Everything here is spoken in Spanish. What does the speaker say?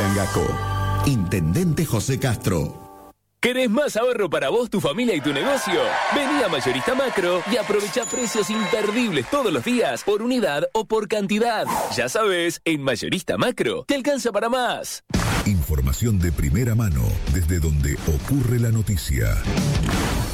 Mayangaco. Intendente José Castro. ¿Querés más ahorro para vos, tu familia y tu negocio? Vení a Mayorista Macro y aprovecha precios imperdibles todos los días, por unidad o por cantidad. Ya sabes, en Mayorista Macro te alcanza para más. Información de primera mano desde donde ocurre la noticia.